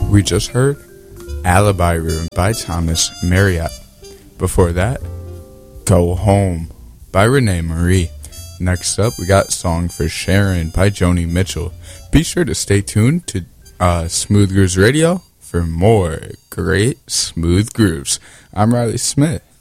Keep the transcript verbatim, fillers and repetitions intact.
We just heard Alibi Room by Thomas Marriott. Before that, Go Home by Renee Marie. Next up, we got Song for Sharon by Joni Mitchell. Be sure to stay tuned to uh, Smooth Grooves Radio for more great smooth grooves. I'm Riley Smith.